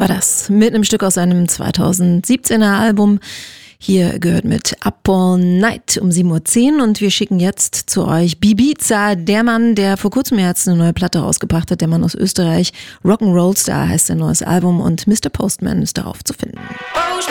war das mit einem Stück aus seinem 2017er Album. Hier gehört mit Up All Night um 7:10 Uhr und wir schicken jetzt zu euch Bibiza, der Mann, der vor kurzem jetzt eine neue Platte rausgebracht hat, der Mann aus Österreich. Rock'n'Roll Star heißt sein neues Album und Mr. Postman ist darauf zu finden.